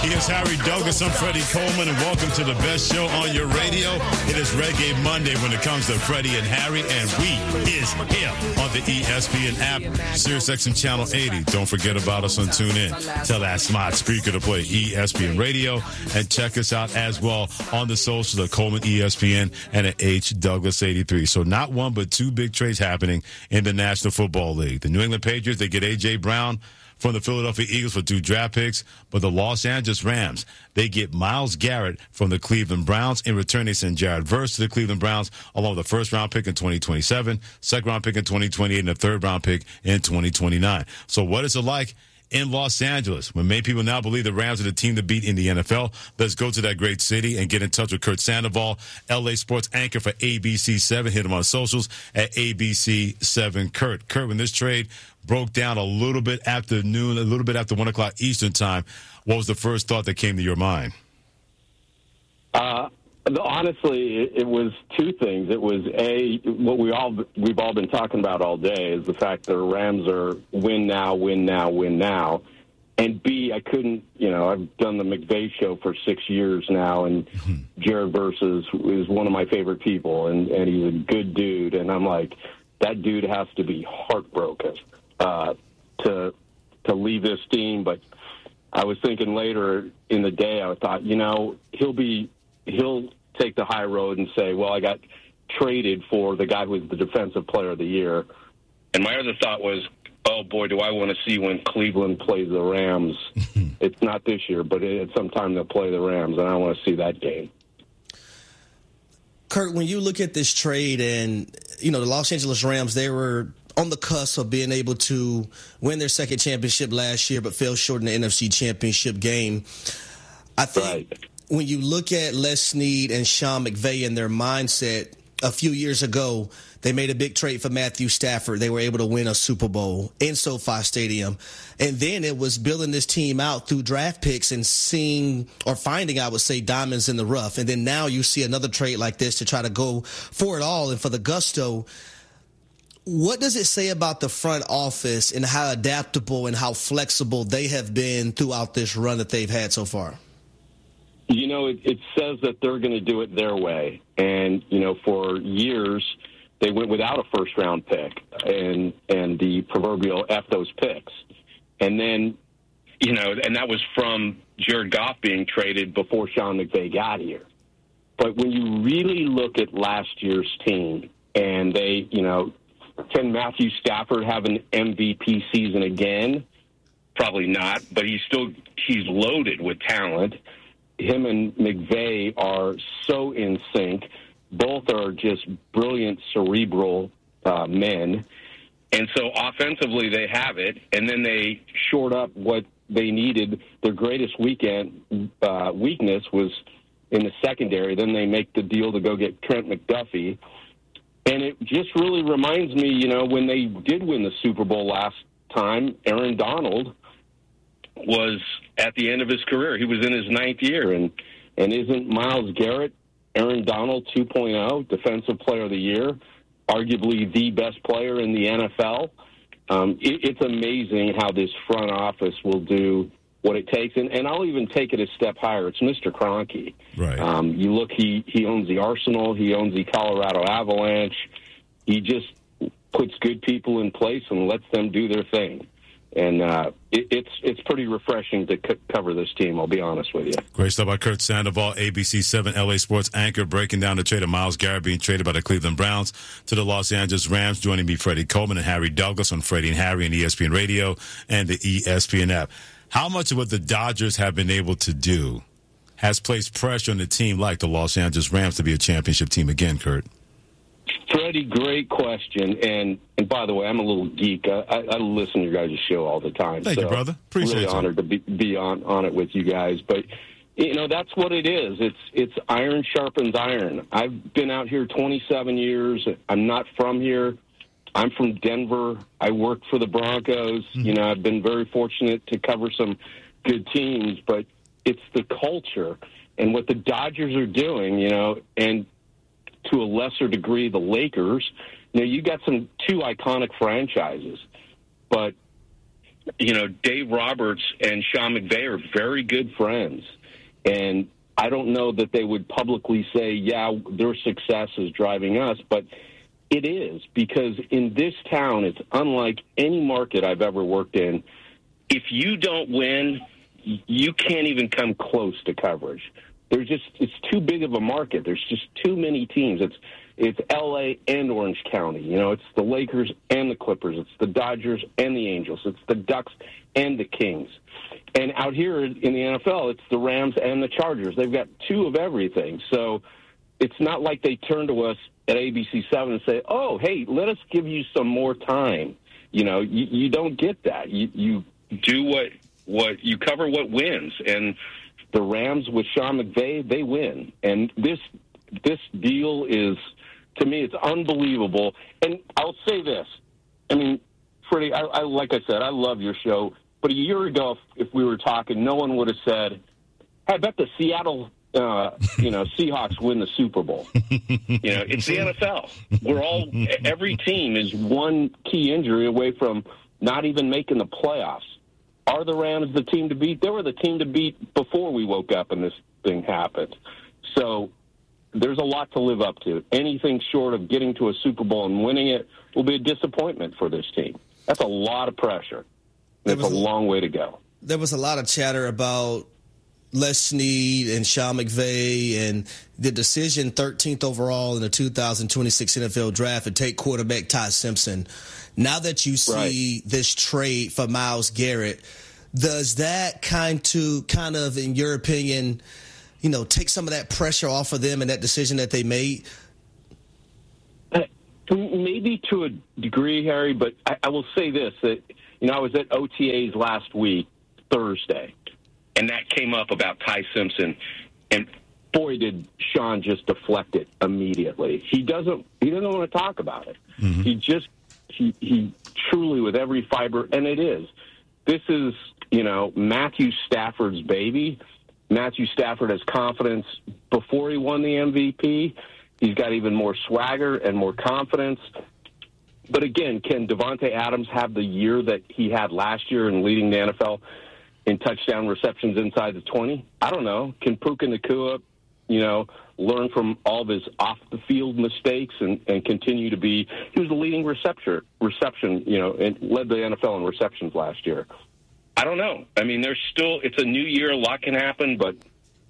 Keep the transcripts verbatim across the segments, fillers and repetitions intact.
He is Harry Douglas. I'm Freddie Coleman, and welcome to the best show on your radio. It is Reggae Monday when it comes to Freddie and Harry, and we is here on the E S P N app, SiriusXM Channel eighty. Don't forget about us on TuneIn. Tell that smart speaker to play E S P N Radio, and check us out as well on the socials at Coleman E S P N and at H Douglas eighty-three. So not one but two big trades happening in the National Football League. The New England Patriots, they get A J. Brown from the Philadelphia Eagles for two draft picks, but the Los Angeles Rams, they get Myles Garrett from the Cleveland Browns. In return, they send Jared Verse to the Cleveland Browns, along with a first-round pick in twenty twenty-seven, second-round pick in twenty twenty-eight, and a third-round pick in twenty twenty-nine. So what is it like in Los Angeles, when many people now believe the Rams are the team to beat in the N F L? Let's go to that great city and get in touch with Kurt Sandoval, L A sports anchor for A B C seven. Hit him on socials at A B C seven Kurt. Kurt, when this trade broke down a little bit after noon, a little bit after one o'clock Eastern time, what was the first thought that came to your mind? Uh, honestly, it, it was two things. It was, A, what we all, we've all been talking about all day is the fact that the Rams are win now, win now, win now. And B, I couldn't, you know, I've done the McVay show for six years now, and Jared Verse is, is one of my favorite people, and, and he's a good dude. And I'm like, that dude has to be heartbroken uh, to to leave this team. But I was thinking later in the day, I thought, you know, he'll be he'll take the high road and say, well, I got traded for the guy who was the defensive player of the year. And my other thought was, oh, boy, do I want to see when Cleveland plays the Rams. It's not this year, but at some time they'll play the Rams, and I want to see that game. Kurt, when you look at this trade and, you know, the Los Angeles Rams, they were on the cusp of being able to win their second championship last year but fell short in the N F C Championship game. I think Right. when you look at Les Snead and Sean McVay and their mindset a few years ago, they made a big trade for Matthew Stafford. They were able to win a Super Bowl in SoFi Stadium. And then it was building this team out through draft picks and seeing or finding, I would say, diamonds in the rough. And then now you see another trade like this to try to go for it all and for the gusto. What does it say about the front office and how adaptable and how flexible they have been throughout this run that they've had so far? You know, it, it says that they're going to do it their way. And, you know, for years, they went without a first-round pick and and the proverbial F those picks. And then, you know, and that was from Jared Goff being traded before Sean McVay got here. But when you really look at last year's team and they, you know, can Matthew Stafford have an M V P season again? Probably not, but he's still he's loaded with talent. Him and McVay are so in sync. Both are just brilliant, cerebral uh, men. And so offensively they have it, and then they shored up what they needed. Their greatest weekend uh, weakness was in the secondary. Then they make the deal to go get Trent McDuffie. And it just really reminds me, you know, when they did win the Super Bowl last time, Aaron Donald was at the end of his career. He was in his ninth year. And, and isn't Myles Garrett Aaron Donald two point oh, Defensive Player of the Year, arguably the best player in the N F L? Um, it, it's amazing how this front office will do what it takes. And, and I'll even take it a step higher. It's Mister Kroenke. Right. Um, you look, he, he owns the Arsenal. He owns the Colorado Avalanche. He just puts good people in place and lets them do their thing. And uh, it, it's it's pretty refreshing to c- cover this team, I'll be honest with you. Great stuff by Kurt Sandoval, A B C seven L A sports anchor, breaking down the trade of Myles Garrett being traded by the Cleveland Browns to the Los Angeles Rams. Joining me, Freddie Coleman and Harry Douglas on Freddie and Harry and E S P N Radio and the E S P N app. How much of what the Dodgers have been able to do has placed pressure on a team like the Los Angeles Rams to be a championship team again, Kurt? Freddie, great question. And and by the way, I'm a little geek. I, I, I listen to your guys' show all the time. Thank so you, brother. Appreciate really you. honored to be, be on, on it with you guys. But, you know, that's what it is. It's it's iron sharpens iron. I've been out here twenty-seven years. I'm not from here. I'm from Denver. I worked for the Broncos. Mm-hmm. You know, I've been very fortunate to cover some good teams. But it's the culture and what the Dodgers are doing, you know, and to a lesser degree, the Lakers. You know, you got some two iconic franchises, but you know, Dave Roberts and Sean McVay are very good friends. And I don't know that they would publicly say, yeah, their success is driving us, but it is, because in this town, it's unlike any market I've ever worked in. If you don't win, you can't even come close to coverage. There's just, it's too big of a market. There's just too many teams. It's it's L A and Orange County. You know, it's the Lakers and the Clippers. It's the Dodgers and the Angels. It's the Ducks and the Kings. And out here in the N F L, it's the Rams and the Chargers. They've got two of everything. So it's not like they turn to us at A B C seven and say, oh, hey, let us give you some more time. You know, you, you don't get that. You, you do what what you cover what wins. And the Rams with Sean McVay, they win. And this this deal is, to me, it's unbelievable. And I'll say this. I mean, Freddie, I, I, like I said, I love your show. But a year ago, if, if we were talking, no one would have said, hey, I bet the Seattle uh, you know, Seahawks win the Super Bowl. You know, it's the N F L. We're all, every team is one key injury away from not even making the playoffs. Are the Rams the team to beat? They were the team to beat before we woke up and this thing happened. So there's a lot to live up to. Anything short of getting to a Super Bowl and winning it will be a disappointment for this team. That's a lot of pressure. It's a long way to go. There was a lot of chatter about Les Snead and Sean McVay and the decision thirteenth overall in the two thousand twenty-six N F L draft to take quarterback Ty Simpson. Now that you see right. this trade for Myles Garrett, does that kind to kind of, in your opinion, you know, take some of that pressure off of them and that decision that they made? Uh, maybe to a degree, Harry, but I, I will say this, that, you know, I was at O T As last week, Thursday, and that came up about Ty Simpson, and boy, did Sean just deflect it immediately. He doesn't, he doesn't want to talk about it. Mm-hmm. He just, he, he truly, with every fiber, and it is, this is, you know, Matthew Stafford's baby. Matthew Stafford has confidence before he won the M V P. He's got even more swagger and more confidence. But again, can Devontae Adams have the year that he had last year in leading the N F L in touchdown receptions inside the twenty? I don't know. Can Puka Nacua, you know, learn from all of his off-the-field mistakes and, and continue to be – he was the leading receptor, reception, you know, and led the N F L in receptions last year. I don't know. I mean, there's still – it's a new year. A lot can happen, but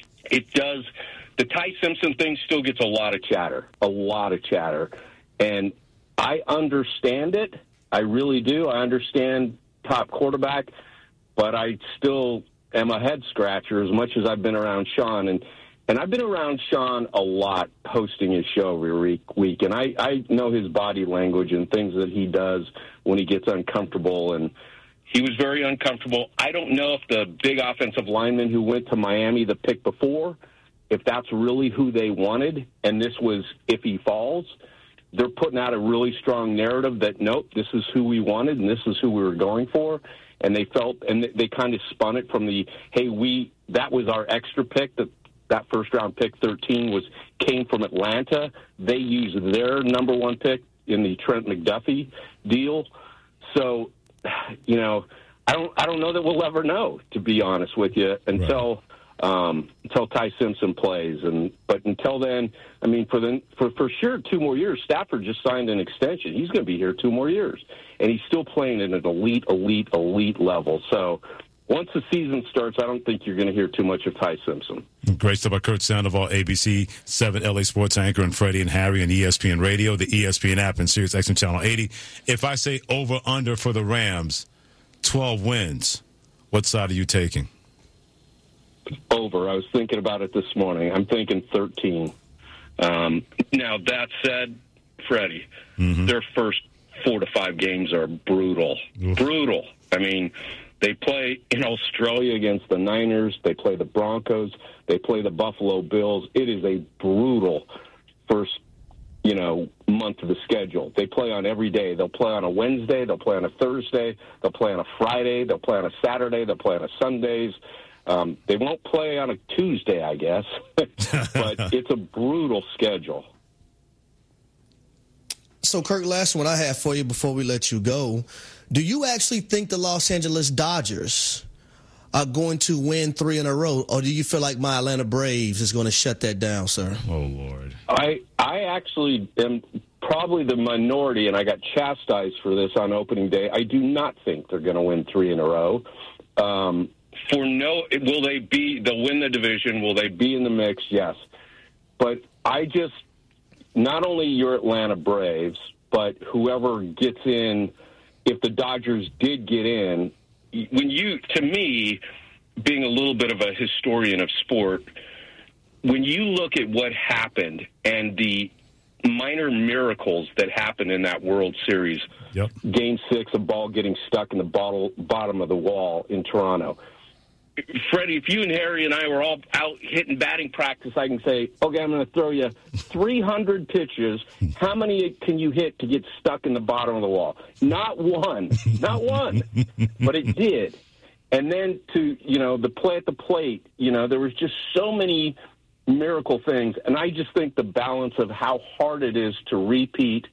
it does – the Ty Simpson thing still gets a lot of chatter, a lot of chatter. And I understand it. I really do. I understand top quarterback, but I still am a head-scratcher as much as I've been around Sean. And and I've been around Sean a lot hosting his show every week, and I, I know his body language and things that he does when he gets uncomfortable, and he was very uncomfortable. I don't know if the big offensive lineman who went to Miami the pick before, if that's really who they wanted, and this was if he falls. They're putting out a really strong narrative that, nope, this is who we wanted and this is who we were going for. And they felt, and they, they kind of spun it from the, hey, we, that was our extra pick, that that first round pick thirteen was, came from Atlanta. They used their number one pick in the Trent McDuffie deal. So, you know, I don't, I don't know that we'll ever know, to be honest with you, until, right. Um, until Ty Simpson plays, and but until then, I mean, for the for for sure, two more years. Stafford just signed an extension; he's going to be here two more years, and he's still playing at an elite, elite, elite level. So, once the season starts, I don't think you're going to hear too much of Ty Simpson. Great stuff by Kurt Sandoval, A B C seven L A Sports anchor, and Freddie and Harry and E S P N Radio, the E S P N app, and Sirius X M Channel eighty. If I say over under for the Rams, twelve wins, what side are you taking? Over. I was thinking about it this morning. I'm thinking thirteen. Um, now, that said, Freddie, mm-hmm. their first four to five games are brutal. Oof. Brutal. I mean, they play in Australia against the Niners. They play the Broncos. They play the Buffalo Bills. It is a brutal first, you know, month of the schedule. They play on every day. They'll play on a Wednesday. They'll play on a Thursday. They'll play on a Friday. They'll play on a Saturday. They'll play on a Sundays. Um, they won't play on a Tuesday, I guess, but it's a brutal schedule. So, Kirk, last one I have for you before we let you go. Do you actually think the Los Angeles Dodgers are going to win three in a row, or do you feel like my Atlanta Braves is going to shut that down, sir? Oh, Lord. I I actually am probably the minority, and I got chastised for this on opening day. I do not think they're going to win three in a row. Um, for no, will they be? They'll win the division. Will they be in the mix? Yes, but I just not only your Atlanta Braves, but whoever gets in. If the Dodgers did get in, when you, to me, being a little bit of a historian of sport, when you look at what happened and the minor miracles that happened in that World Series, yep. Game six, a ball getting stuck in the bottle, bottom of the wall in Toronto. Freddie, if you and Harry and I were all out hitting batting practice, I can say, okay, I'm going to throw you three hundred pitches. How many can you hit to get stuck in the bottom of the wall? Not one. Not one. But it did. And then to, you know, the play at the plate, you know, there was just so many miracle things. And I just think the balance of how hard it is to repeat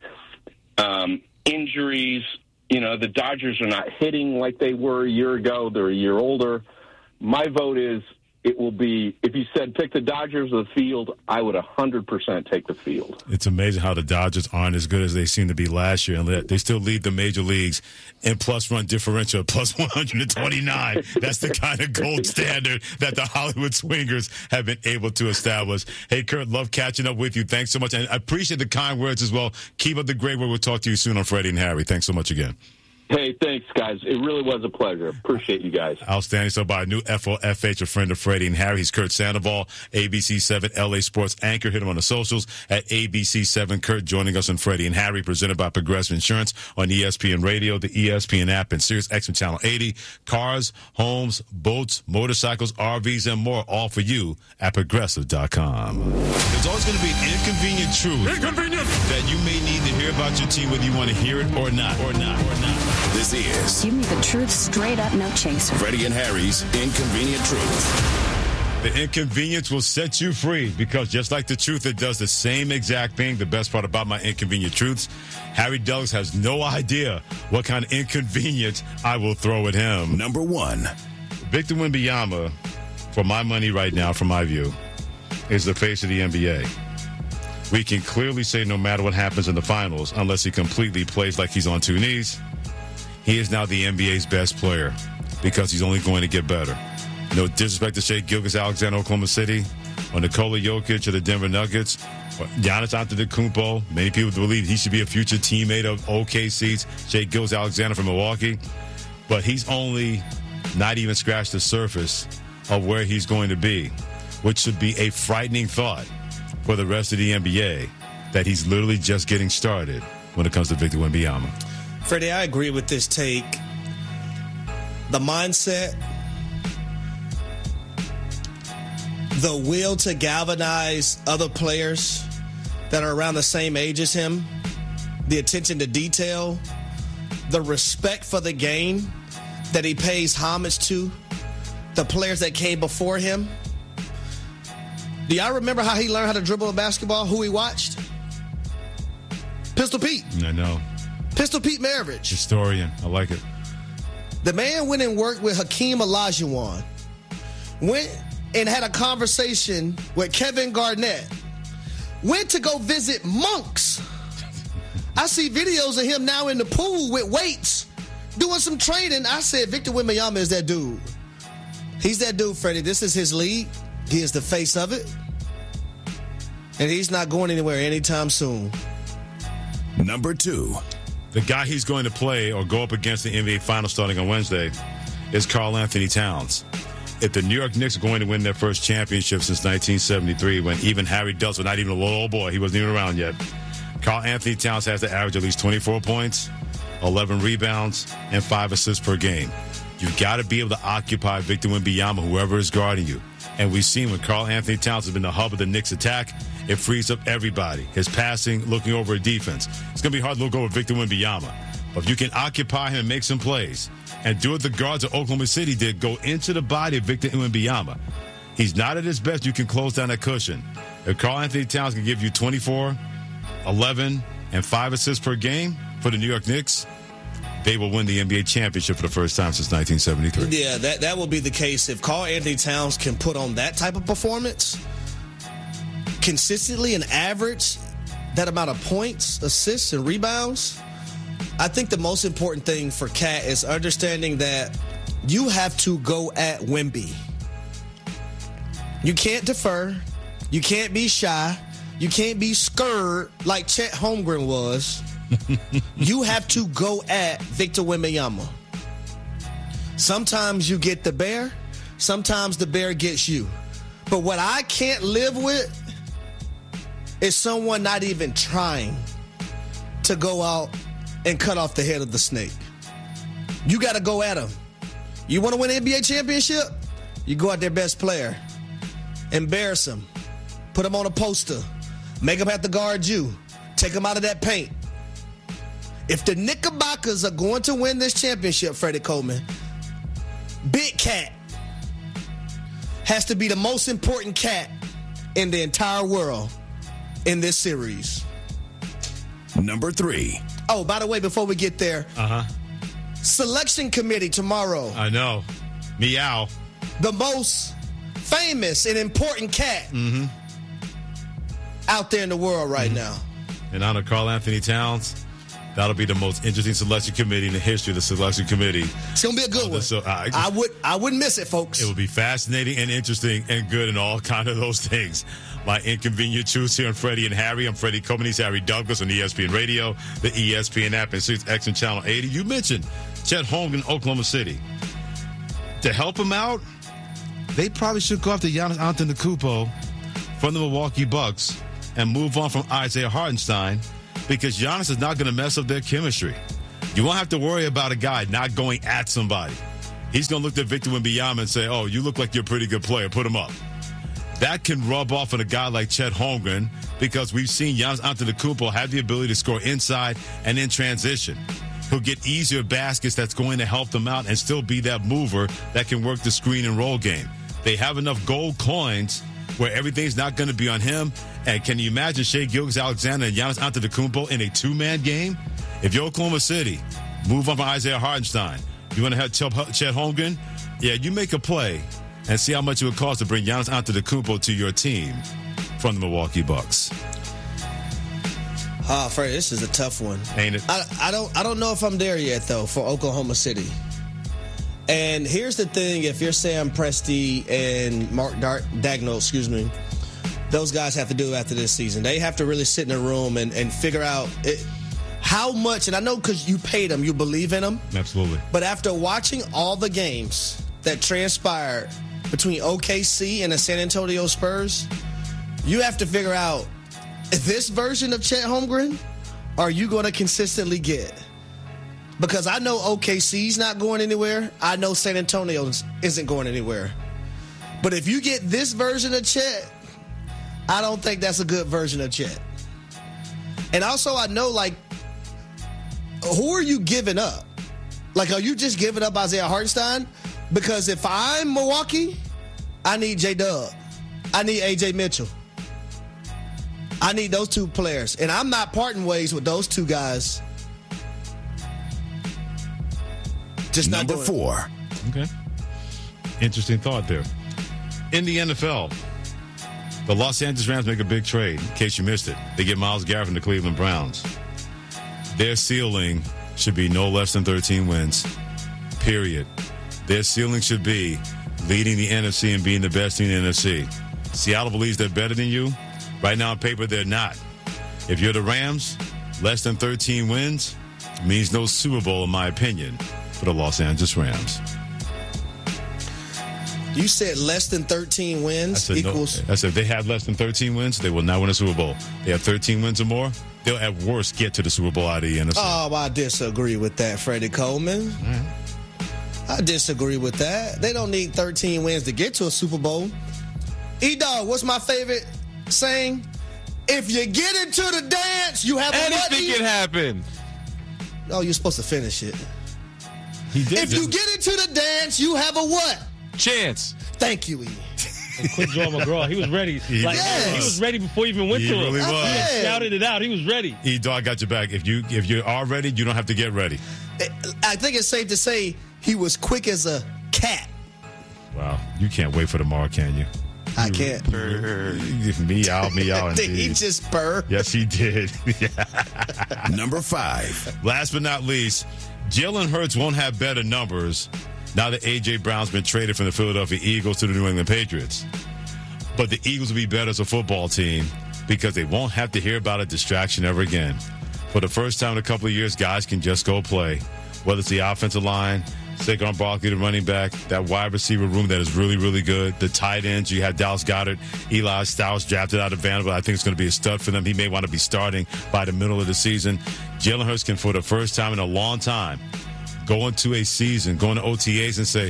um, injuries. You know, the Dodgers are not hitting like they were a year ago. They're a year older. My vote is it will be, if you said pick the Dodgers or the field, I would one hundred percent take the field. It's amazing how the Dodgers aren't as good as they seem to be last year, and they still lead the major leagues in plus run differential, plus one hundred twenty-nine. That's the kind of gold standard that the Hollywood Swingers have been able to establish. Hey, Kurt, love catching up with you. Thanks so much. And I appreciate the kind words as well. Keep up the great work. We'll talk to you soon on Freddie and Harry. Thanks so much again. Hey, thanks, guys. It really was a pleasure. Appreciate you guys. Outstanding. So by a new F O F H, a friend of Freddie and Harry. He's Kurt Sandoval, A B C seven L A Sports anchor. Hit him on the socials at A B C seven Kurt, joining us on Freddie and Harry, presented by Progressive Insurance on E S P N Radio, the E S P N app, and Sirius X M Channel eighty. Cars, homes, boats, motorcycles, R Vs, and more, all for you at Progressive dot com. There's always going to be an inconvenient truth inconvenient. that you may need to hear about your team, whether you want to hear it or not, or not, or not. This is Give me the truth straight up, no chaser. Freddie and Harry's Inconvenient Truth. The inconvenience will set you free, because just like the truth, it does the same exact thing. The best part about my inconvenient truths, Harry Douglas has no idea what kind of inconvenience I will throw at him. Number one. Victor Wembanyama, for my money right now, from my view, is the face of the N B A. We can clearly say no matter what happens in the finals, unless he completely plays like he's on two knees, he is now the N B A's best player, because he's only going to get better. No disrespect to Shai Gilgeous-Alexander, Oklahoma City, or Nikola Jokic of the Denver Nuggets, or Giannis Antetokounmpo. Many people believe he should be a future teammate of O K C's Shai Gilgeous-Alexander from Milwaukee. But he's only not even scratched the surface of where he's going to be, which should be a frightening thought for the rest of the N B A, that he's literally just getting started when it comes to Victor Wembanyama. Freddie, I agree with this take. The mindset, the will to galvanize other players that are around the same age as him, the attention to detail, the respect for the game that he pays homage to, the players that came before him. Do y'all remember how he learned how to dribble a basketball? Who he watched? Pistol Pete. I know. Pistol Pete Maravich. Historian. I like it. The man went and worked with Hakeem Olajuwon. Went and had a conversation with Kevin Garnett. Went to go visit monks. I see videos of him now in the pool with weights, doing some training. I said, Victor Wembanyama is that dude. He's that dude, Freddie. This is his league. He is the face of it. And he's not going anywhere anytime soon. Number two. The guy he's going to play or go up against the N B A Finals starting on Wednesday is Karl Anthony Towns. If the New York Knicks are going to win their first championship since nineteen seventy-three, when even Harry Douglas was not even a little old boy, he wasn't even around yet, Karl Anthony Towns has to average at least twenty-four points, eleven rebounds, and five assists per game. You've got to be able to occupy Victor Wembanyama, whoever is guarding you. And we've seen when Karl Anthony Towns has been the hub of the Knicks attack, it frees up everybody. His passing, looking over a defense. It's going to be hard to look over Victor Wembanyama. But if you can occupy him and make some plays and do what the guards of Oklahoma City did, go into the body of Victor Wembanyama. He's not at his best. You can close down that cushion. If Karl Anthony Towns can give you twenty-four, eleven, and five assists per game for the New York Knicks, they will win the N B A championship for the first time since nineteen seventy-three. Yeah, that, that will be the case. If Karl Anthony Towns can put on that type of performance consistently and average that amount of points, assists, and rebounds, I think the most important thing for Cat is understanding that you have to go at Wemby. You can't defer. You can't be shy. You can't be scared like Chet Holmgren was. You have to go at Victor Wembanyama. Sometimes you get the bear. Sometimes the bear gets you. But what I can't live with is someone not even trying to go out and cut off the head of the snake. You got to go at him. You want to win an N B A championship? You go at their best player. Embarrass him. Put him on a poster. Make him have to guard you. Take him out of that paint. If the Knickerbockers are going to win this championship, Freddie Coleman, Big Cat has to be the most important cat in the entire world in this series. Number three. Oh, by the way, before we get there, Uh-huh. selection committee tomorrow. I know. Meow. The most famous and important cat Mm-hmm. out there in the world right Mm-hmm. now. In honor of Karl Anthony Towns, that'll be the most interesting selection committee in the history of the selection committee. It's gonna be a good Oh, one. so, uh, I would, I wouldn't miss it, folks. It will be fascinating and interesting and good and all kind of those things. My inconvenient truths here on Freddie and Harry. I'm Freddie Coleman. He's Harry Douglas on E S P N Radio, the E S P N app, and Sirius X M Channel eighty. You mentioned Chet Holmgren, Oklahoma City. To help him out, they probably should go after Giannis Antetokounmpo from the Milwaukee Bucks and move on from Isaiah Hartenstein, because Giannis is not going to mess up their chemistry. You won't have to worry about a guy not going at somebody. He's going to look at Victor Wembanyama and say, oh, you look like you're a pretty good player. Put him up. That can rub off on a guy like Chet Holmgren, because we've seen Giannis Antetokounmpo have the ability to score inside and in transition. He'll get easier baskets that's going to help them out and still be that mover that can work the screen and roll game. They have enough gold coins where everything's not going to be on him. And can you imagine Shai Gilgeous-Alexander and Giannis Antetokounmpo in a two-man game? If you're Oklahoma City, move on from Isaiah Hartenstein. You want to have Chet Holmgren? Yeah, you make a play and see how much it would cost to bring Giannis Antetokounmpo to your team from the Milwaukee Bucks. Ah, Freddie, this is a tough one. Ain't it? I, I don't, I don't know if I'm there yet though for Oklahoma City. And here's the thing: if you're Sam Presti and Mark Dar- Daigneault, excuse me, those guys have to do after this season. They have to really sit in a room and, and figure out it, how much. And I know because you paid them, you believe in them. Absolutely. But after watching all the games that transpired between O K C and the San Antonio Spurs, you have to figure out, this version of Chet Holmgren are you going to consistently get? Because I know O K C's not going anywhere. I know San Antonio isn't going anywhere. But if you get this version of Chet, I don't think that's a good version of Chet. And also, I know, like, who are you giving up? Like, are you just giving up Isaiah Hartenstein? Because if I'm Milwaukee, I need J-Dub. I need A J Mitchell. I need those two players. And I'm not parting ways with those two guys. Just not Number doing four. Okay. Interesting thought there. In the N F L, the Los Angeles Rams make a big trade. In case you missed it, they get Myles Garrett from the Cleveland Browns. Their ceiling should be no less than thirteen wins, period. Their ceiling should be leading the N F C and being the best team in the N F C. Seattle believes they're better than you. Right now on paper, they're not. If you're the Rams, less than thirteen wins means no Super Bowl, in my opinion, for the Los Angeles Rams. You said less than thirteen wins I said, equals. no, I said if they have less than thirteen wins, they will not win a Super Bowl. They have thirteen wins or more, they'll at worst get to the Super Bowl out of the N F C. Oh, I disagree with that, Freddie Coleman. Right. I disagree with that. They don't need thirteen wins to get to a Super Bowl. E-Dog, what's my favorite saying? If you get into the dance, you have a what? Anything can happen. Oh, you're supposed to finish it. He did. If you get into the dance, you have a what? Chance. Thank you, E. And quit Joe McGraw. He was ready. He, like yes. he was ready before he even went he to really him. Was. He had shouted it out. He was ready. E-Dog got your back. If you if you are ready, you don't have to get ready. I think it's safe to say he was quick as a cat. Wow. You can't wait for tomorrow, can you? I can't. Meow, meow, Did he indeed. just purr? Yes, he did. Number five. Last but not least, Jalen Hurts won't have better numbers now that A J. Brown's been traded from the Philadelphia Eagles to the New England Patriots. But the Eagles will be better as a football team because they won't have to hear about a distraction ever again. For the first time in a couple of years, guys can just go play. Whether it's the offensive line, Saquon Barkley, the running back, that wide receiver room that is really, really good. The tight ends, you had Dallas Goedert, Eli Stiles drafted out of Vanderbilt. I think it's going to be a stud for them. He may want to be starting by the middle of the season. Jalen Hurts can, for the first time in a long time, go into a season, go into O T As and say,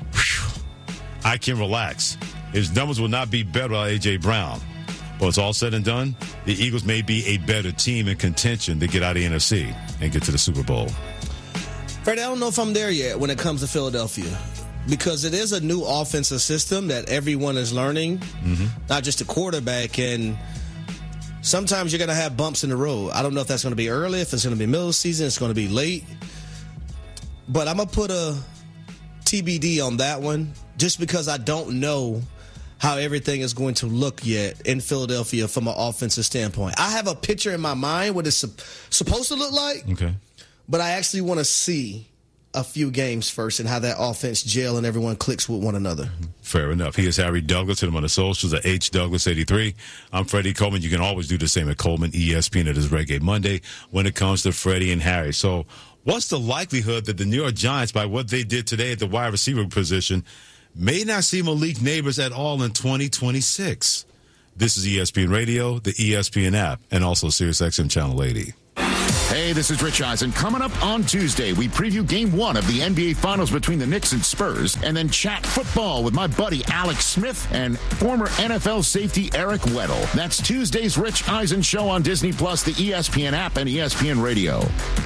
I can relax. His numbers will not be better without A J. Brown. Well, it's all said and done. The Eagles may be a better team in contention to get out of the N F C and get to the Super Bowl. Freddie, I don't know if I'm there yet when it comes to Philadelphia because it is a new offensive system that everyone is learning, mm-hmm. not just the quarterback. And sometimes you're going to have bumps in the road. I don't know if that's going to be early, if it's going to be middle of the season, it's going to be late. But I'm going to put a T B D on that one just because I don't know how everything is going to look yet in Philadelphia from an offensive standpoint. I have a picture in my mind what it's su- supposed to look like, okay, but I actually want to see a few games first and how that offense gel and everyone clicks with one another. Fair enough. He is Harry Douglas. Hit him on the socials at H Douglas eighty-three. I'm Freddie Coleman. You can always do the same at Coleman E S P N. It is Reggae Monday when it comes to Freddie and Harry. So what's the likelihood that the New York Giants, by what they did today at the wide receiver position, may not see Malik Neighbors at all in twenty twenty-six? This is E S P N Radio, the E S P N app, and also SiriusXM Channel eighty. Hey, this is Rich Eisen. Coming up on Tuesday, we preview game one of the N B A Finals between the Knicks and Spurs, and then chat football with my buddy Alex Smith and former N F L safety Eric Weddle. That's Tuesday's Rich Eisen Show on Disney Plus, the E S P N app, and E S P N Radio.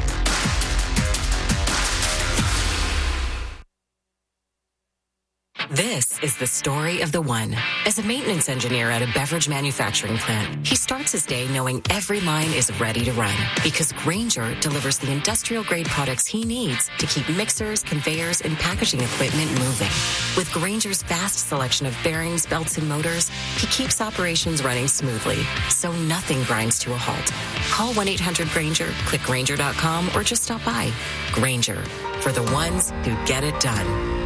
This is the story of the one. As a maintenance engineer at a beverage manufacturing plant, he starts his day knowing every line is ready to run because Grainger delivers the industrial-grade products he needs to keep mixers, conveyors, and packaging equipment moving. With Grainger's vast selection of bearings, belts, and motors, he keeps operations running smoothly, so nothing grinds to a halt. Call one eight hundred Grainger, click Grainger dot com, or just stop by. Grainger, for the ones who get it done.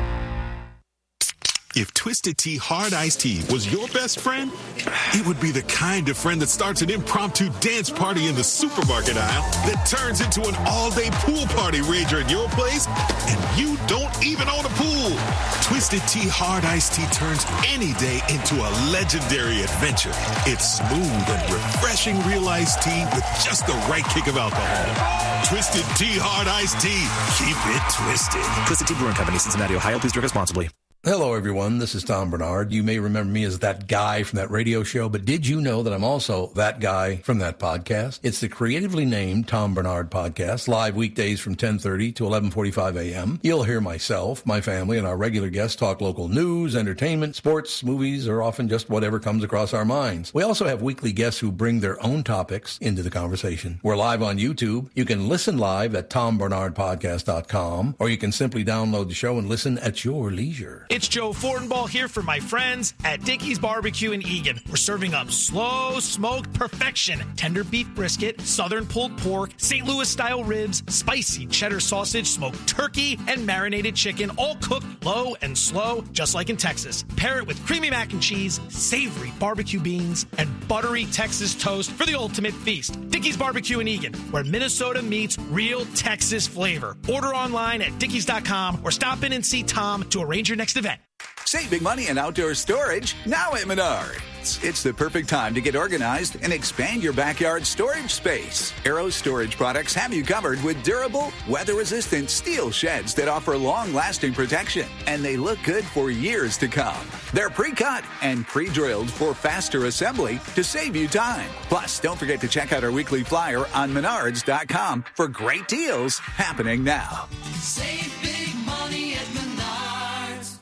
If Twisted Tea Hard Iced Tea was your best friend, it would be the kind of friend that starts an impromptu dance party in the supermarket aisle that turns into an all-day pool party rager at your place, and you don't even own a pool. Twisted Tea Hard Iced Tea turns any day into a legendary adventure. It's smooth and refreshing real iced tea with just the right kick of alcohol. Twisted Tea Hard Iced Tea. Keep it twisted. Twisted Tea Brewing Company, Cincinnati, Ohio. Please drink responsibly. Hello, everyone. This is Tom Bernard. You may remember me as that guy from that radio show, but did you know that I'm also that guy from that podcast? It's the creatively named Tom Bernard Podcast, live weekdays from ten thirty to eleven forty-five a.m. You'll hear myself, my family, and our regular guests talk local news, entertainment, sports, movies, or often just whatever comes across our minds. We also have weekly guests who bring their own topics into the conversation. We're live on YouTube. You can listen live at tom bernard podcast dot com, or you can simply download the show and listen at your leisure. It's Joe Fortenbaugh here for my friends at Dickey's Barbecue in Eagan. We're serving up slow smoked perfection, tender beef brisket, southern pulled pork, Saint Louis style ribs, spicy cheddar sausage, smoked turkey, and marinated chicken, all cooked low and slow, just like in Texas. Pair it with creamy mac and cheese, savory barbecue beans, and buttery Texas toast for the ultimate feast. Dickey's Barbecue in Eagan, where Minnesota meets real Texas flavor. Order online at dickeys dot com or stop in and see Tom to arrange your next event. Save big money in outdoor storage now at Menards. It's the perfect time to get organized and expand your backyard storage space. Arrow Storage Products have you covered with durable, weather-resistant steel sheds that offer long-lasting protection, and they look good for years to come. They're pre-cut and pre-drilled for faster assembly to save you time. Plus, don't forget to check out our weekly flyer on menards dot com for great deals happening now. Save big money at Menards.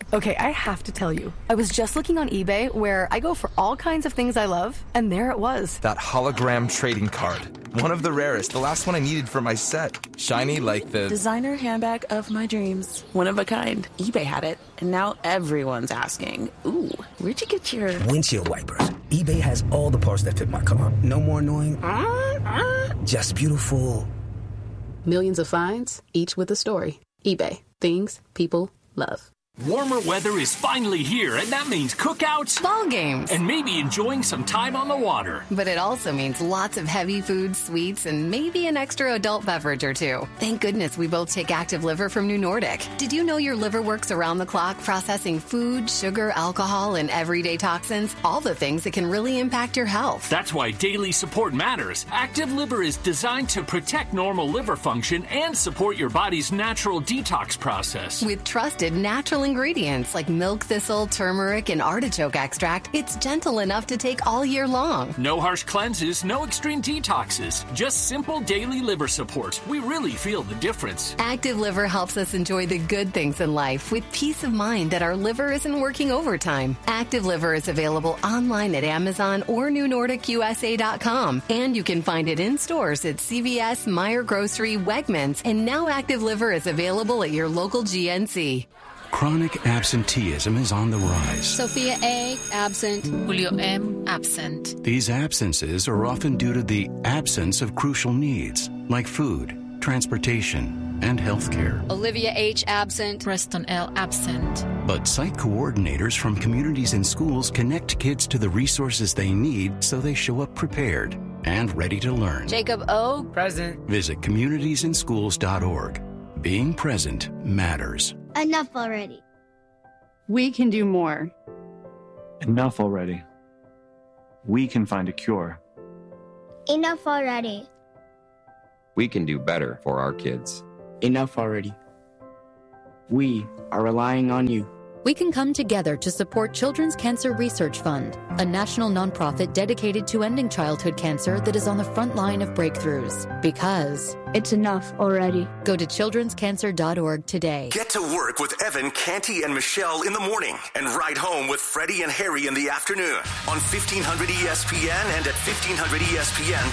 Okay, I have to tell you, I was just looking on eBay where I go for all kinds of things I love, and there it was. That hologram trading card. One of the rarest, the last one I needed for my set. Shiny like the... designer handbag of my dreams. One of a kind. eBay had it, and now everyone's asking, ooh, where'd you get your... windshield wipers. eBay has all the parts that fit my car. No more annoying... Uh, uh, just beautiful. Millions of finds, each with a story. eBay. Things people love. Warmer weather is finally here, and that means cookouts, ball games, and maybe enjoying some time on the water. But it also means lots of heavy food, sweets, and maybe an extra adult beverage or two. Thank goodness we both take Active Liver from New Nordic. Did you know your liver works around the clock processing food, sugar, alcohol, and everyday toxins? All the things that can really impact your health. That's why daily support matters. Active Liver is designed to protect normal liver function and support your body's natural detox process. With trusted natural ingredients like milk thistle, turmeric, and artichoke extract, it's gentle enough to take all year long. No harsh cleanses, no extreme detoxes, just simple daily liver support. We really feel the difference. Active Liver helps us enjoy the good things in life with peace of mind that our liver isn't working overtime. Active Liver is available online at Amazon or new nordic u s a dot com, and you can find it in stores at C V S, Meijer Grocery, Wegmans, and now Active Liver is available at your local G N C. Chronic absenteeism is on the rise. Sophia A. absent. Julio M. absent. These absences are often due to the absence of crucial needs like food, transportation, and health care. Olivia H. absent. Preston L. absent. But site coordinators from communities and schools connect kids to the resources they need so they show up prepared and ready to learn. Jacob O. present. Visit communities in schools dot org. Being present matters. Enough already. We can do more. Enough already. We can find a cure. Enough already. We can do better for our kids. Enough already. We are relying on you. We can come together to support Children's Cancer Research Fund, a national nonprofit dedicated to ending childhood cancer that is on the front line of breakthroughs. Because it's enough already. Go to children's cancer dot org today. Get to work with Evan, Canty, and Michelle in the morning and ride home with Freddie and Harry in the afternoon on fifteen hundred E S P N and at fifteen hundred E S P N